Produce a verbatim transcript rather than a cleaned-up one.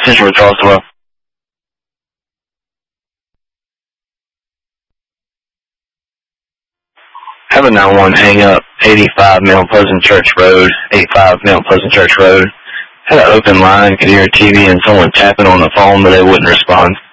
Central Charlottesville. Have a nine one hang up, eighty-five Mount Pleasant Church Road, eighty-five Mount Pleasant Church Road. Had an open line, could hear T V and someone tapping on the phone, but they wouldn't respond.